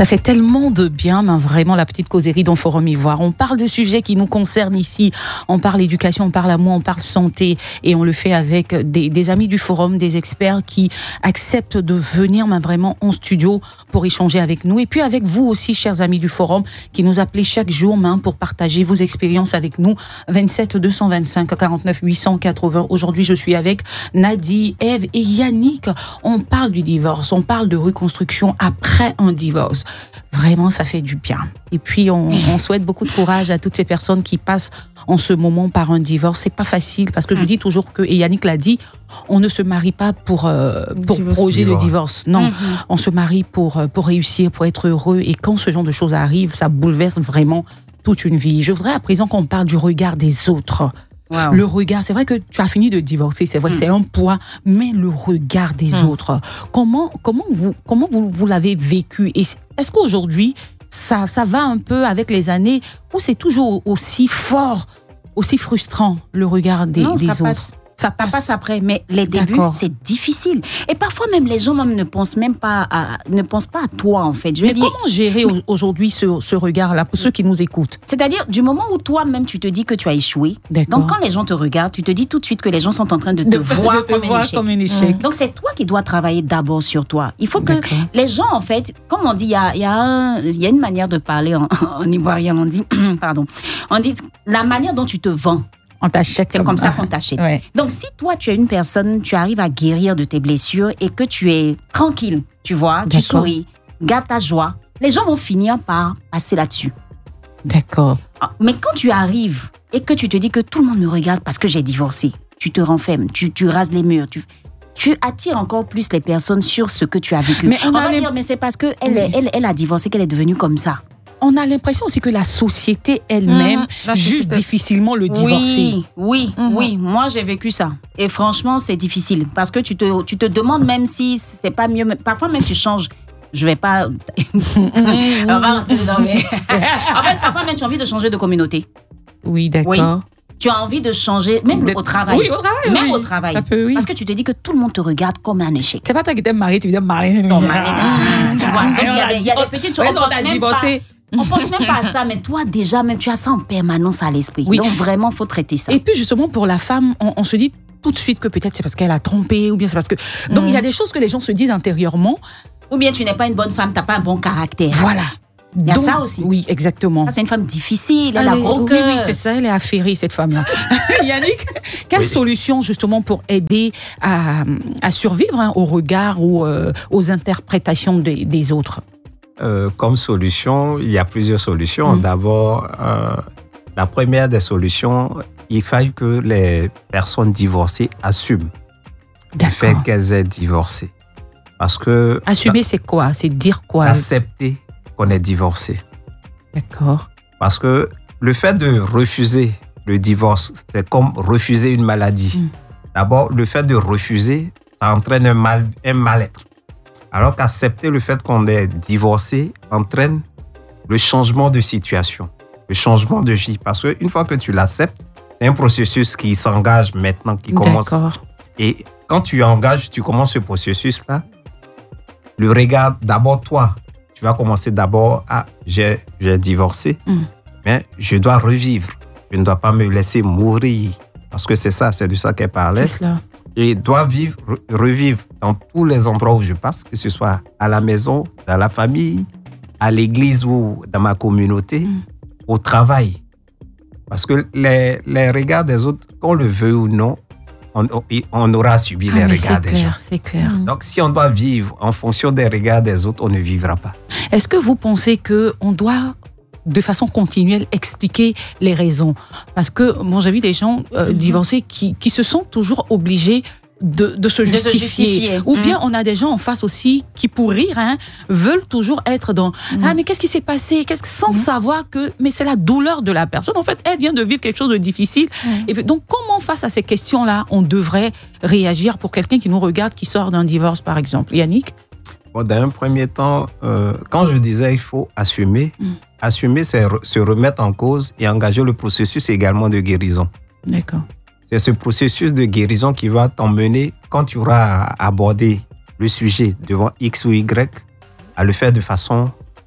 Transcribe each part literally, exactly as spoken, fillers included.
Ça fait tellement de bien, mais vraiment, la petite causerie dans Forum Ivoire. On parle de sujets qui nous concernent ici. On parle éducation, on parle amour, on parle santé. Et on le fait avec des, des amis du Forum, des experts qui acceptent de venir mais vraiment en studio pour échanger avec nous. Et puis avec vous aussi, chers amis du Forum, qui nous appelez chaque jour main pour partager vos expériences avec nous. vingt-sept deux cent vingt-cinq quarante-neuf huit cent quatre-vingts. Aujourd'hui, je suis avec Nadi, Eve et Yannick. On parle du divorce, on parle de reconstruction après un divorce. Vraiment, ça fait du bien. Et puis, on, on souhaite beaucoup de courage à toutes ces personnes qui passent en ce moment par un divorce. C'est pas facile parce que je dis toujours que, et Yannick l'a dit, on ne se marie pas pour, euh, pour projet de divorce. Non, mm-hmm. on se marie pour, pour réussir, pour être heureux. Et quand ce genre de choses arrive, ça bouleverse vraiment toute une vie. Je voudrais à présent qu'on parle du regard des autres. Wow. Le regard, c'est vrai que tu as fini de divorcer, c'est vrai, mm. c'est un poids, mais le regard des mm. autres, comment, comment, vous, comment vous, vous l'avez vécu? Et est-ce qu'aujourd'hui, ça, ça va un peu avec les années, ou c'est toujours aussi fort, aussi frustrant, le regard des, non, des ça autres? Passe. Ça passe. Ça passe après, mais les débuts, D'accord. c'est difficile. Et parfois même, les gens même ne pensent même pas à, ne pensent pas à toi, en fait. Je mais dire, comment gérer mais, aujourd'hui ce, ce regard-là, pour ceux qui nous écoutent? C'est-à-dire, du moment où toi-même, tu te dis que tu as échoué, D'accord. donc quand les gens te regardent, tu te dis tout de suite que les gens sont en train de te, de, voir, de te comme, voir un comme un échec. Mmh. Donc, c'est toi qui dois travailler d'abord sur toi. Il faut que D'accord. les gens, en fait, comme on dit, il y a, y, a un, y a une manière de parler en, en ivoirien, on dit, pardon, on dit la manière dont tu te vends. On t'achète c'est comme, comme ça qu'on t'achète. Ouais. Donc, si toi, tu es une personne, tu arrives à guérir de tes blessures et que tu es tranquille, tu vois, tu souris, garde ta joie, les gens vont finir par passer là-dessus. D'accord. Mais quand tu arrives et que tu te dis que tout le monde me regarde parce que j'ai divorcé, tu te renfermes, tu, tu rases les murs, tu... tu attires encore plus les personnes sur ce que tu as vécu. Mais on, on va les... dire, mais c'est parce qu'elle oui. elle, elle a divorcé qu'elle est devenue comme ça. On a l'impression aussi que la société elle-même mmh, juge difficilement le divorcé. Oui, oui, mmh. oui. Moi, j'ai vécu ça. Et franchement, c'est difficile. Parce que tu te, tu te demandes même si c'est pas mieux. Parfois, même tu changes. Je vais pas... On va rentrer dedans, mais... En fait, parfois, même tu as envie de changer de communauté. Oui, d'accord. Oui. Tu as envie de changer, même de... au travail. Oui, au travail. Même oui. au travail. Peut, oui. Parce que tu te dis que tout le monde te regarde comme un échec. C'est pas toi qui t'aimes marier, tu veux dire marier. Non, marier. Tu vois, donc il y a des, y a des petites choses. On pense même pas... On pense même pas à ça, mais toi déjà, même tu as ça en permanence à l'esprit. Oui. Donc vraiment, il faut traiter ça. Et puis justement, pour la femme, on, on se dit tout de suite que peut-être c'est parce qu'elle a trompé, ou bien c'est parce que... Donc, il mmh. y a des choses que les gens se disent intérieurement. Ou bien tu n'es pas une bonne femme, tu n'as pas un bon caractère. Voilà. Il y a Donc, ça aussi. Oui, exactement. Ça, c'est une femme difficile, elle, elle a gros cœur. Oui, oui, c'est ça, elle est affairée, cette femme-là. Yannick, quelle oui. solution justement pour aider à, à survivre hein, au regard ou euh, aux interprétations des, des autres? Euh, comme solution, il y a plusieurs solutions. Mmh. D'abord, euh, la première des solutions, il faut que les personnes divorcées assument le fait qu'elles aient divorcé. Parce que... Assumer, c'est quoi? C'est dire quoi? Accepter qu'on est divorcé. D'accord. Parce que le fait de refuser le divorce, c'est comme refuser une maladie. Mmh. D'abord, le fait de refuser, ça entraîne un, mal, un mal-être. Alors qu'accepter le fait qu'on est divorcé entraîne le changement de situation, le changement de vie. Parce qu'une fois que tu l'acceptes, c'est un processus qui s'engage maintenant, qui commence. D'accord. Et quand tu engages, tu commences ce processus-là, le regard, d'abord toi, tu vas commencer d'abord à j'ai, j'ai divorcé, mmh. mais je dois revivre. Je ne dois pas me laisser mourir. Parce que c'est ça, c'est de ça qu'elle parlait. C'est cela. Et dois vivre, revivre dans tous les endroits où je passe, que ce soit à la maison, dans la famille, à l'église ou dans ma communauté, mmh. au travail. Parce que les, les regards des autres, qu'on le veut ou non, on, on aura subi ah, les regards des clair, gens. C'est clair. Mmh. Donc, si on doit vivre en fonction des regards des autres, on ne vivra pas. Est-ce que vous pensez qu'on doit... de façon continuelle, expliquer les raisons? Parce que, bon, j'ai vu des gens euh, mm-hmm. divorcés qui, qui se sont toujours obligés de, de, se, de justifier. se justifier. Ou bien, mm. on a des gens en face aussi qui, pour rire, hein, veulent toujours être dans mm. « Ah, mais qu'est-ce qui s'est passé ?» qu'est-ce que, sans mm. savoir que... Mais c'est la douleur de la personne. En fait, elle vient de vivre quelque chose de difficile. Mm. Et donc, comment, face à ces questions-là, on devrait réagir pour quelqu'un qui nous regarde, qui sort d'un divorce, par exemple? Yannick? Bon, dans un premier temps, euh, quand je disais il faut assumer, mm. assumer, c'est re- se remettre en cause et engager le processus également de guérison. D'accord. C'est ce processus de guérison qui va t'emmener, quand tu auras abordé le sujet devant X ou Y, à le faire de façon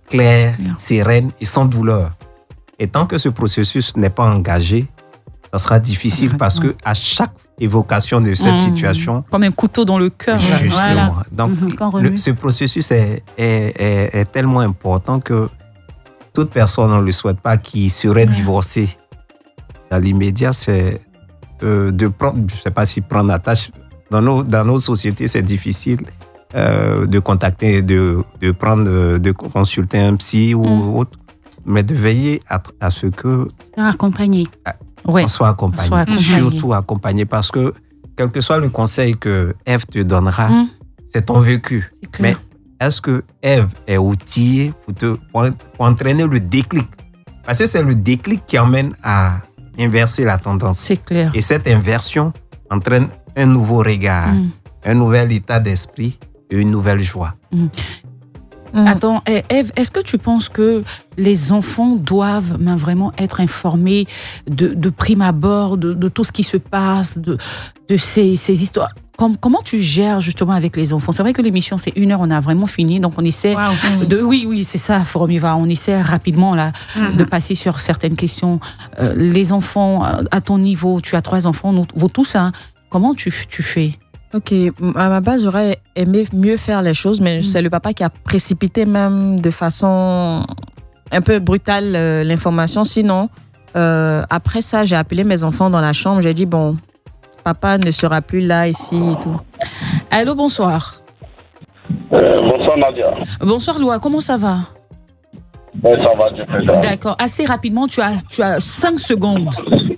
claire, claire, sereine et sans douleur. Et tant que ce processus n'est pas engagé, ça sera difficile ouais, parce ouais. que à chaque évocation de cette mmh. situation, comme un couteau dans le cœur. Justement. Voilà. Donc, mmh. le, ce processus est, est, est, est tellement important que toute personne, on ne le souhaite pas, qui serait ouais. divorcée dans l'immédiat, c'est euh, de prendre, je ne sais pas si prendre la tâche, dans nos, dans nos sociétés, c'est difficile euh, de contacter, de, de prendre, de consulter un psy ou mmh. autre, mais de veiller à, à ce que... Accompagner. Ouais. On soit accompagné. soit accompagné. Surtout accompagné, parce que quel que soit le conseil que Ève te donnera, mmh. c'est ton vécu. C'est mais est-ce que Ève est outillée pour, te, pour, pour entraîner le déclic? Parce que c'est le déclic qui emmène à inverser la tendance. C'est clair. Et cette inversion entraîne un nouveau regard, mmh. un nouvel état d'esprit et une nouvelle joie. Mmh. Mmh. Attends, Ève, est-ce que tu penses que les enfants doivent ben, vraiment être informés de, de prime abord, de, de tout ce qui se passe, de, de ces, ces histoires? Comme, comment tu gères justement avec les enfants? C'est vrai que l'émission, c'est une heure, on a vraiment fini, donc on essaie wow. de... Oui, oui, c'est ça, Forum Ivoire. On essaie rapidement là, mmh. de passer sur certaines questions. Euh, les enfants, à ton niveau, tu as trois enfants, nous, vous tous, hein, comment tu, tu fais? Ok, à ma base, j'aurais aimé mieux faire les choses, mais mmh. c'est le papa qui a précipité même de façon un peu brutale euh, l'information. Sinon, euh, après ça, j'ai appelé mes enfants dans la chambre, j'ai dit, bon, papa ne sera plus là, ici et tout. Allô, bonsoir. Euh, bonsoir Nadia. Bonsoir Loa, comment ça va? Oui, ça va, Dieu président. D'accord, assez rapidement, tu as, tu as cinq secondes.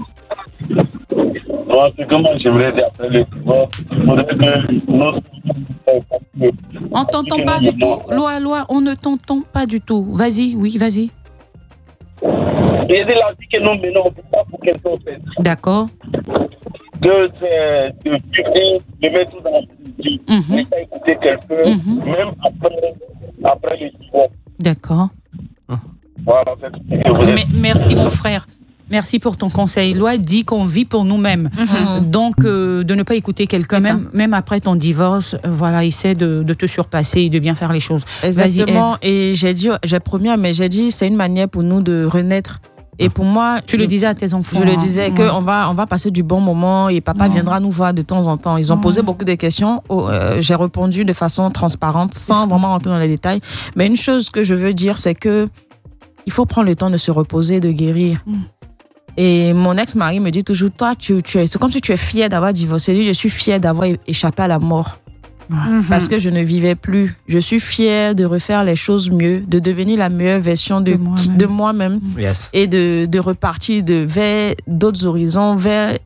Moi, c'est comment j'aimerais dire après le pouvoir. Il faudrait que notre... On ne t'entend pas du tout. Loa, Loa, on ne t'entend pas du tout. Vas-y, oui, vas-y. Et c'est la vie que nous menons, on ne peut pas pour quelqu'un fait. D'accord. De, de, de, de mettre tout dans la vie. Mm-hmm. De pas écouter quelqu'un, mm-hmm. même après, après le divorce. D'accord. Voilà, c'est ce que vous êtes. Merci, mon frère. Merci pour ton conseil. Loi dit qu'on vit pour nous-mêmes. Mm-hmm. Donc, euh, de ne pas écouter quelqu'un, même, même après ton divorce, euh, voilà, essaie de, de te surpasser et de bien faire les choses. Exactement. Et j'ai dit, j'ai promis, mais j'ai dit, c'est une manière pour nous de renaître. Et pour moi... Tu le disais à tes enfants. Je le disais, hein. qu'on va, on va passer du bon moment et papa ouais. viendra nous voir de temps en temps. Ils ont ouais. posé beaucoup de questions. Oh, euh, j'ai répondu de façon transparente, sans vraiment rentrer dans les détails. Mais une chose que je veux dire, c'est que il faut prendre le temps de se reposer, de guérir. Mm. Et mon ex-mari me dit toujours, toi, tu, tu es, c'est comme si tu es fier d'avoir divorcé. Lui, je suis fière d'avoir échappé à la mort. Mm-hmm. Parce que je ne vivais plus. Je suis fière de refaire les choses mieux, de devenir la meilleure version de, de moi-même, de moi-même yes. et de, de repartir de, vers d'autres horizons, vers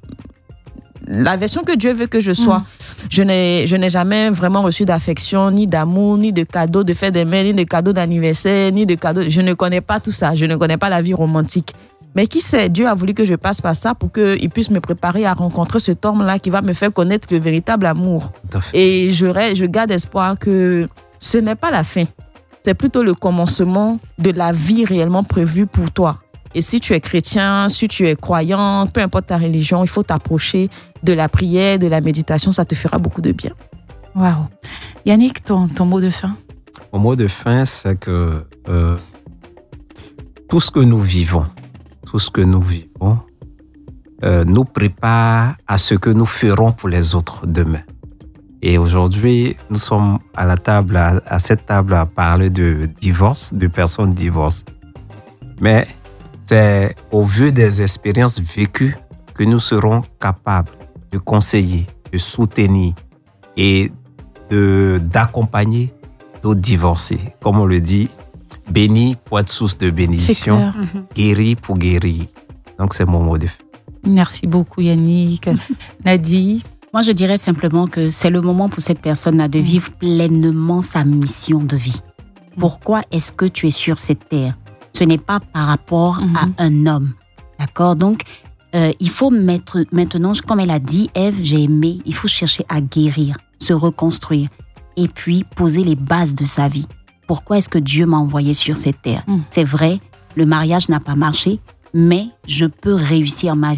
la version que Dieu veut que je sois. Mm. Je n'ai, je n'ai jamais vraiment reçu d'affection, ni d'amour, ni de cadeaux de fête des mères, ni de cadeaux d'anniversaire, ni de cadeaux... Je ne connais pas tout ça. Je ne connais pas la vie romantique. Mais qui sait, Dieu a voulu que je passe par ça pour qu'il puisse me préparer à rencontrer cet homme-là qui va me faire connaître le véritable amour. Et je, je garde espoir que ce n'est pas la fin. C'est plutôt le commencement de la vie réellement prévue pour toi. Et si tu es chrétien, si tu es croyant, peu importe ta religion, il faut t'approcher de la prière, de la méditation. Ça te fera beaucoup de bien. Waouh. Yannick, ton, ton mot de fin? Mon mot de fin, c'est que euh, tout ce que nous vivons, tout ce que nous vivons euh, nous prépare à ce que nous ferons pour les autres demain. Et aujourd'hui, nous sommes à la table, à, à cette table à parler de divorce, de personnes divorcées. Mais c'est au vu des expériences vécues que nous serons capables de conseiller, de soutenir et de, d'accompagner nos divorcés. Comme on le dit, béni pour être source de bénédiction, mm-hmm. guéri pour guérir. Donc, c'est mon mot de fin. Merci beaucoup, Yannick. Nadi? Moi, je dirais simplement que c'est le moment pour cette personne-là de vivre pleinement sa mission de vie. Pourquoi est-ce que tu es sur cette terre? Ce n'est pas par rapport mm-hmm. à un homme. D'accord? Donc, euh, il faut mettre maintenant, comme elle a dit, Ève, j'ai aimé, il faut chercher à guérir, se reconstruire et puis poser les bases de sa vie. Pourquoi est-ce que Dieu m'a envoyé sur cette terre? Mm. C'est vrai, le mariage n'a pas marché, mais je peux réussir ma vie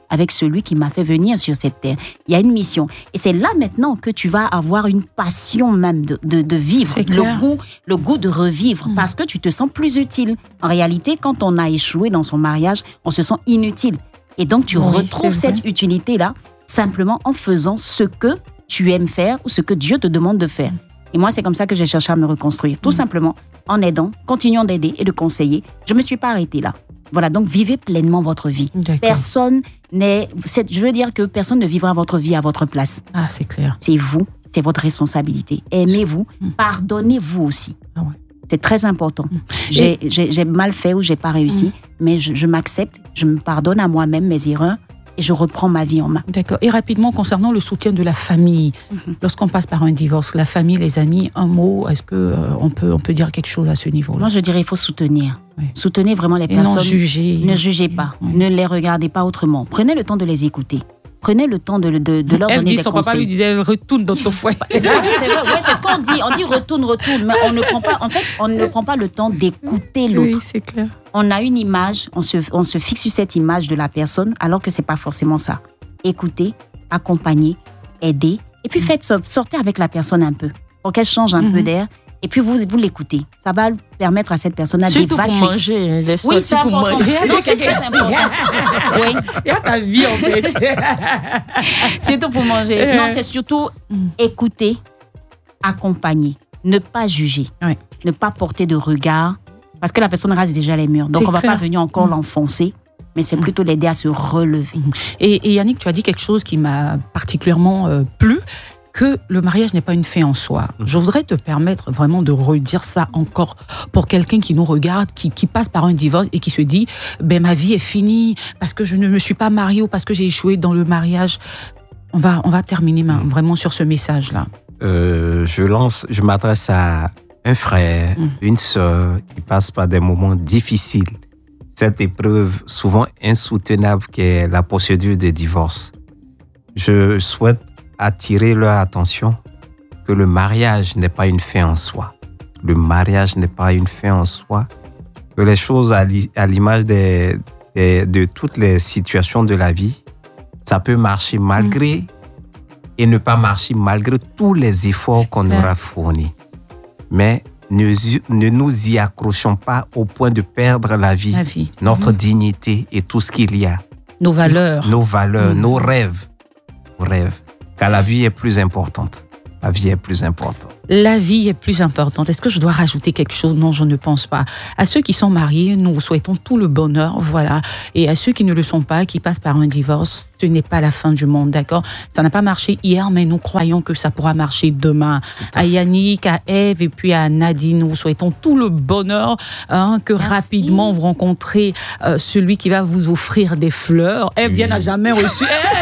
avec celui qui m'a fait venir sur cette terre. Il y a une mission. Et c'est là maintenant que tu vas avoir une passion même de, de, de vivre, le goût, le goût de revivre, mmh. parce que tu te sens plus utile. En réalité, quand on a échoué dans son mariage, on se sent inutile. Et donc, tu oui, retrouves cette utilité-là simplement en faisant ce que tu aimes faire ou ce que Dieu te demande de faire. Et moi, c'est comme ça que j'ai cherché à me reconstruire. Tout mmh. simplement en aidant, continuant d'aider et de conseiller. Je ne me suis pas arrêtée là. Voilà, donc vivez pleinement votre vie. D'accord. Personne n'est... Je veux dire que personne ne vivra votre vie à votre place. Ah, c'est clair. C'est vous, c'est votre responsabilité. Aimez-vous, mmh. pardonnez-vous aussi. Ah ouais. C'est très important. Mmh. J'ai, j'ai, j'ai mal fait ou j'ai pas réussi, mmh. mais je, je m'accepte, je me pardonne à moi-même mes erreurs et je reprends ma vie en main. D'accord. Et rapidement, concernant le soutien de la famille, mmh. lorsqu'on passe par un divorce, la famille, les amis, un mot, est-ce qu'on euh, peut, on peut dire quelque chose à ce niveau-là? Moi, je dirais il faut soutenir. Oui. Soutenez vraiment les et personnes. Non juger. Ne jugez pas. Oui. Ne les regardez pas autrement. Prenez le temps de les écouter. Prenez le temps de, de, de leur Elle donner dit, des son conseils. Papa lui disait retourne dans ton foyer. c'est vrai, ouais, c'est ce qu'on dit. On dit retourne, retourne, mais on ne prend pas. En fait, on ne prend pas le temps d'écouter l'autre. Oui, c'est clair. On a une image, on se, on se fixe sur cette image de la personne, alors que c'est pas forcément ça. Écoutez, accompagnez, aidez, et puis faites sortir avec la personne un peu, pour qu'elle change un mm-hmm. peu d'air. Et puis, vous, vous l'écoutez. Ça va permettre à cette personne-là d'évacuer. Surtout pour manger. Les oui, c'est pour important. Manger. Non, c'est très important. Oui. Il y a ta vie, en fait. Surtout pour manger. Non, c'est surtout écouter, accompagner, ne pas juger, oui. ne pas porter de regard, parce que la personne rase déjà les murs. Donc, c'est on ne va pas venir encore mmh. l'enfoncer, mais c'est plutôt l'aider à se relever. Et, et Yannick, tu as dit quelque chose qui m'a particulièrement euh, plu, que le mariage n'est pas une fin en soi. Je voudrais te permettre vraiment de redire ça encore pour quelqu'un qui nous regarde, qui, qui passe par un divorce et qui se dit ben, ma vie est finie parce que je ne me suis pas mariée ou parce que j'ai échoué dans le mariage. On va, on va terminer vraiment sur ce message-là. Euh, je lance, je m'adresse à un frère, mmh. une sœur qui passe par des moments difficiles. Cette épreuve souvent insoutenable qu'est la procédure de divorce. Je souhaite attirer leur attention que le mariage n'est pas une fin en soi. Le mariage n'est pas une fin en soi. Que les choses à l'image des, des, de toutes les situations de la vie, ça peut marcher malgré mmh. et ne pas marcher malgré tous les efforts qu'on aura fournis. Mais ne, ne nous y accrochons pas au point de perdre la vie, la vie. notre mmh. dignité et tout ce qu'il y a. Nos valeurs. Nos valeurs, mmh. nos rêves. Nos rêves. Car la vie est plus importante. La vie est plus importante. La vie est plus importante. Est-ce que je dois rajouter quelque chose? Non, je ne pense pas. À ceux qui sont mariés, nous vous souhaitons tout le bonheur, voilà. Et à ceux qui ne le sont pas, qui passent par un divorce, ce n'est pas la fin du monde, d'accord? Ça n'a pas marché hier, mais nous croyons que ça pourra marcher demain. À, à Yannick, à Ève et puis à Nadine, nous vous souhaitons tout le bonheur, hein, que Merci. rapidement vous rencontrez euh, celui qui va vous offrir des fleurs. Ève, oui. n'a jamais reçu.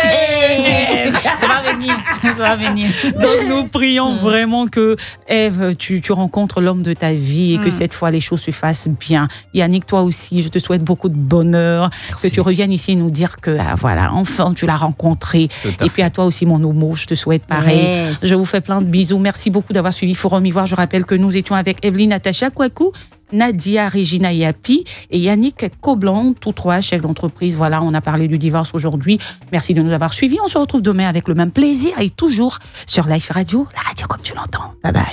Hey ça va venir, ça va venir. Donc nous prions mmh. vraiment que Ève, tu, tu rencontres l'homme de ta vie et mmh. que cette fois les choses se fassent bien. Yannick, toi aussi, je te souhaite beaucoup de bonheur, Merci. que tu reviennes ici et nous dire que ah, voilà, enfin tu l'as rencontré. Et puis à toi aussi mon homo, je te souhaite pareil. Yes. Je vous fais plein de bisous. Merci beaucoup d'avoir suivi Forum Ivoire. Je rappelle que nous étions avec Evelyne Natacha Kouakou, Nadia Regina Yapi et Yannick Coblan, tous trois chefs d'entreprise. Voilà, on a parlé du divorce aujourd'hui. Merci de nous avoir suivis. On se retrouve demain avec le même plaisir et toujours sur Life Radio, la radio comme tu l'entends. Bye bye.